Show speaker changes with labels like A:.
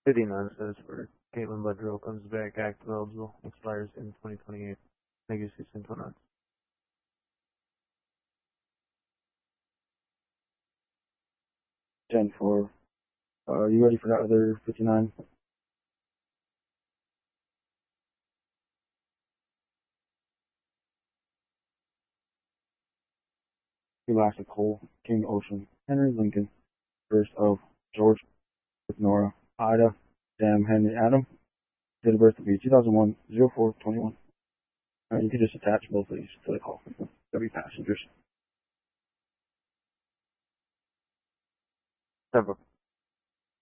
A: 59 says for Caitlin Budrow comes back active eligible, expires in 2028. Thank you, C-29.
B: 10-4. You ready for that other 59? Elastic Hole, King Ocean, Henry Lincoln, first of George with Nora, Ida, Sam, Henry, Adam. Date of birth will be 2001, 04/21. You can just attach both of these to the call. They'll be passengers.
A: 10-4.